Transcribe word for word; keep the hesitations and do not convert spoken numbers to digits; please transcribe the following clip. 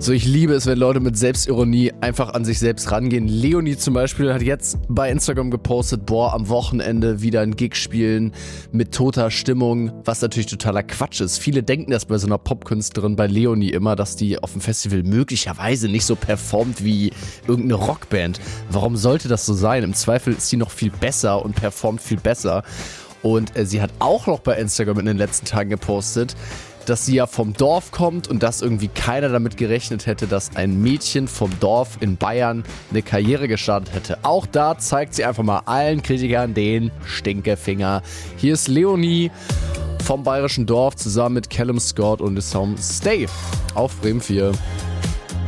So, ich liebe es, wenn Leute mit Selbstironie einfach an sich selbst rangehen. Leonie zum Beispiel hat jetzt bei Instagram gepostet, boah, am Wochenende wieder ein Gig spielen mit toter Stimmung, was natürlich totaler Quatsch ist. Viele denken das bei so einer Popkünstlerin, bei Leonie immer, dass die auf dem Festival möglicherweise nicht so performt wie irgendeine Rockband. Warum sollte das so sein? Im Zweifel ist sie noch viel besser und performt viel besser. Und äh, sie hat auch noch bei Instagram in den letzten Tagen gepostet, dass sie ja vom Dorf kommt und dass irgendwie keiner damit gerechnet hätte, dass ein Mädchen vom Dorf in Bayern eine Karriere gestartet hätte. Auch da zeigt sie einfach mal allen Kritikern den Stinkefinger. Hier ist Leonie vom bayerischen Dorf zusammen mit Callum Scott und dem Song Stay auf Bremen vier.